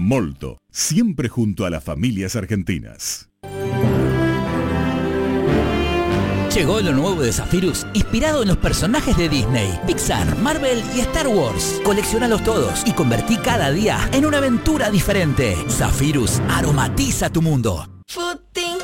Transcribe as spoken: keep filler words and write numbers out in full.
Molto, siempre junto a las familias argentinas. Llegó lo nuevo de Zephyrus, inspirado en los personajes de Disney, Pixar, Marvel y Star Wars. Colecciónalos todos y convertí cada día en una aventura diferente. Zephyrus aromatiza tu mundo. Food